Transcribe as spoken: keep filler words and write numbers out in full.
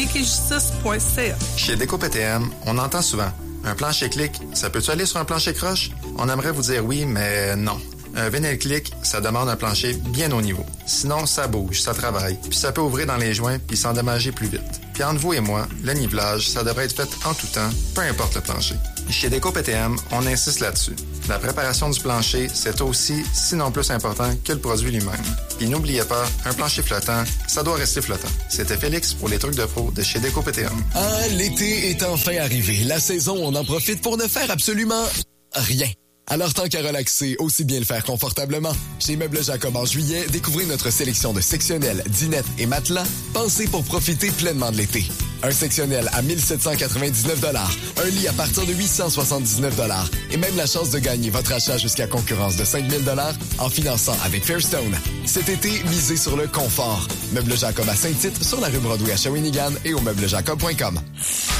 Régis point c a. Chez Déco P T M, on entend souvent « Un plancher clic, ça peut-tu aller sur un plancher croche? » On aimerait vous dire oui, mais non. Un vinyl clic, ça demande un plancher bien au niveau. Sinon, ça bouge, ça travaille, puis ça peut ouvrir dans les joints puis s'endommager plus vite. Puis entre vous et moi, le nivelage, ça devrait être fait en tout temps, peu importe le plancher. Chez Déco P T M, on insiste là-dessus. La préparation du plancher, c'est aussi, sinon plus important, que le produit lui-même. Puis n'oubliez pas, un plancher flottant, ça doit rester flottant. C'était Félix pour les trucs de pro de chez Déco P T M. Ah, l'été est enfin arrivé. La saison, on en profite pour ne faire absolument rien. Alors tant qu'à relaxer, aussi bien le faire confortablement. Chez Meubles Jacob en juillet, découvrez notre sélection de sectionnels, dinettes et matelas. Pensez pour profiter pleinement de l'été. Un sectionnel à mille sept cent quatre-vingt-dix-neuf dollars, un lit à partir de huit cent soixante-dix-neuf dollars et même la chance de gagner votre achat jusqu'à concurrence de cinq mille dollars en finançant avec Fairstone. Cet été, misez sur le confort. Meubles Jacob à Saint-Tite, sur la rue Broadway à Shawinigan et au meubles jacob point com.